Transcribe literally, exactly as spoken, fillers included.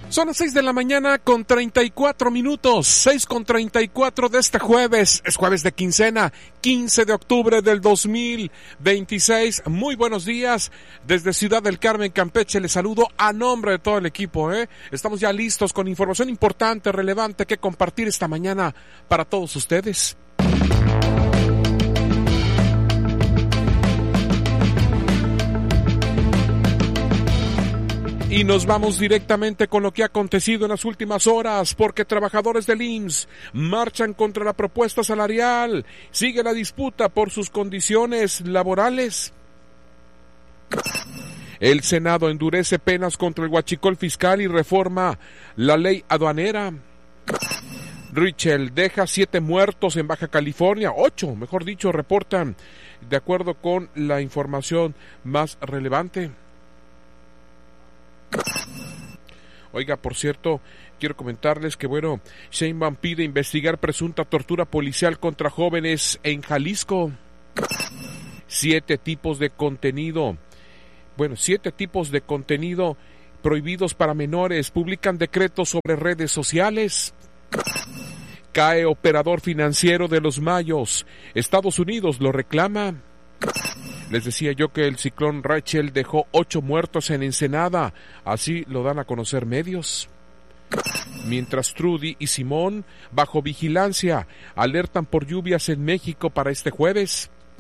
Son las seis de la mañana con treinta y cuatro minutos, seis con treinta y cuatro de este jueves, es jueves de quincena, quince de octubre del dos mil veintiséis. Muy buenos días, desde Ciudad del Carmen, Campeche, les saludo a nombre de todo el equipo, ¿eh? Estamos ya listos con información importante, relevante que compartir esta mañana para todos ustedes. Y nos vamos directamente con lo que ha acontecido en las últimas horas, porque trabajadores del I M S S marchan contra la propuesta salarial. Sigue la disputa por sus condiciones laborales. El Senado endurece penas contra el huachicol fiscal y reforma la ley aduanera. Richel deja siete muertos en Baja California, ocho, mejor dicho, reportan, de acuerdo con la información más relevante. Oiga, por cierto, quiero comentarles que, bueno, Sheinbaum pide investigar presunta tortura policial contra jóvenes en Jalisco. Siete tipos de contenido, bueno, siete tipos de contenido prohibidos para menores, publican decretos sobre redes sociales. Cae operador financiero de los Mayos, Estados Unidos lo reclama. Les decía yo que el ciclón Rachel dejó ocho muertos en Ensenada, así lo dan a conocer medios. Mientras Trudy y Simón, bajo vigilancia, alertan por lluvias en México para este jueves.